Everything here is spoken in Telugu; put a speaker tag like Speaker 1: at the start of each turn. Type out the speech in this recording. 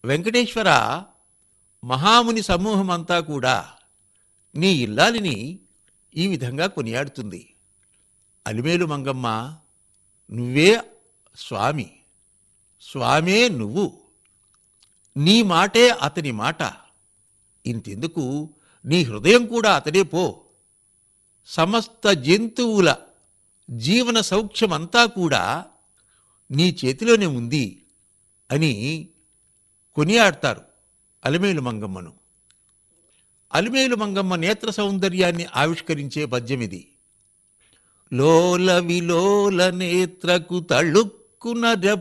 Speaker 1: వెంకటేశ్వర, మహాముని సమూహమంతా కూడా నీ ఇల్లాలిని ఈ విధంగా కొనియాడుతుంది. అలిమేలు మంగమ్మ, నువ్వే స్వామి, స్వామే నువ్వు, నీ మాటే అతని మాట, ఇంతెందుకు నీ హృదయం కూడా అతడే పో, సమస్త జంతువుల జీవన సౌఖ్యమంతా కూడా నీ చేతిలోనే ఉంది అని కొనియాడతారు అలిమేలు మంగమ్మను. అలిమేలు మంగమ్మ నేత్ర సౌందర్యాన్ని ఆవిష్కరించే పద్యమిది. లోల విలోల నేత్రకు తళుక్కున